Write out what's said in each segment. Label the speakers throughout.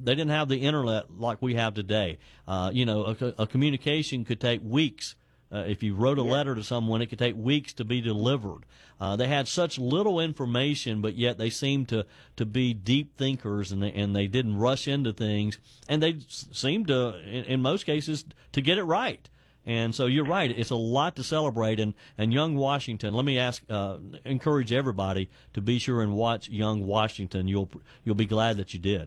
Speaker 1: they didn't have the internet like we have today. A communication could take weeks. If you wrote a letter to someone, it could take weeks to be delivered. They had such little information, but yet they seemed to be deep thinkers, and they didn't rush into things, and they seemed to, in most cases, to get it right. And so you're right; it's a lot to celebrate. And Young Washington, let me encourage everybody to be sure and watch Young Washington. You'll be glad that you did.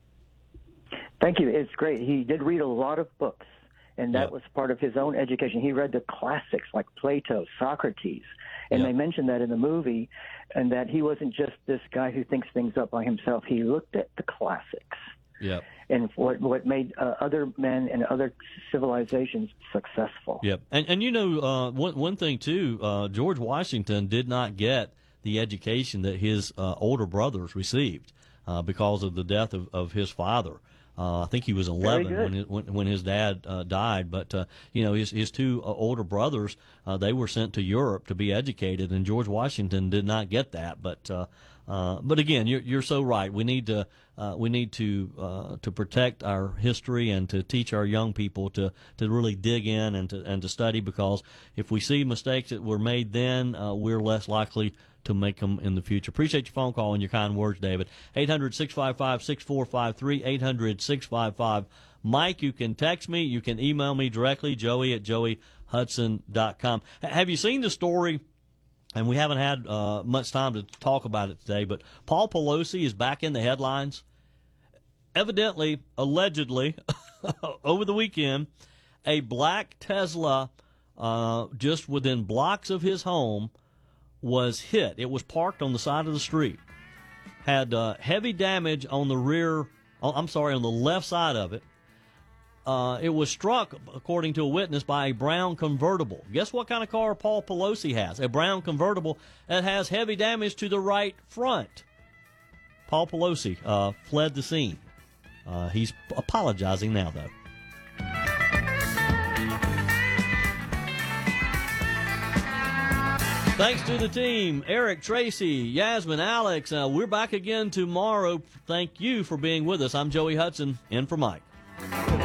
Speaker 2: Thank you. It's great. He did read a lot of books, and that was part of his own education. He read the classics like Plato, Socrates, and they mentioned that in the movie, and that he wasn't just this guy who thinks things up by himself. He looked at the classics.
Speaker 1: Yep.
Speaker 2: And what made other men and other civilizations successful.
Speaker 1: Yep. And one thing too, George Washington did not get the education that his older brothers received because of the death of his father. I think he was 11 when his dad died. But his two older brothers, they were sent to Europe to be educated, and George Washington did not get that. But again, you're so right. We need to protect our history and to teach our young people to really dig in and to study, because if we see mistakes that were made then, we're less likely to make them in the future. Appreciate your phone call and your kind words, David. 800-655-6453, 800-655-MIKE. You can text me. You can email me directly, joey@joeyhudson.com. Have you seen the story? And we haven't had much time to talk about it today, but Paul Pelosi is back in the headlines. Evidently, allegedly, over the weekend, a black Tesla just within blocks of his home was hit. It was parked on the side of the street. Had heavy damage on the on the left side of it. It was struck, according to a witness, by a brown convertible. Guess what kind of car Paul Pelosi has? A brown convertible that has heavy damage to the right front. Paul Pelosi fled the scene. He's apologizing now, though. Thanks to the team, Eric, Tracy, Yasmin, Alex. We're back again tomorrow. Thank you for being with us. I'm Joey Hudson, in for Mike.